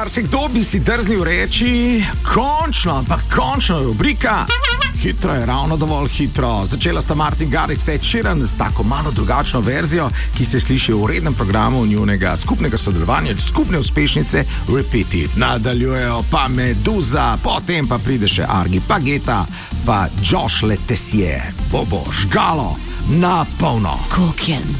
Marsikdo bi si drznil reči, končno je rubrika. Hitro je ravno dovolj hitro. Začela sta Martin Garrix Ed Sheeran s tako malo drugačno verzijo, ki se sliši v rednem programu njunega skupnega sodelovanja, skupne uspešnice Repeat It. Nadaljujejo pa Meduza, potem pa pride še Argi Pageta, pa Josh Le Tessier. Bo žgalo na polno. Koken.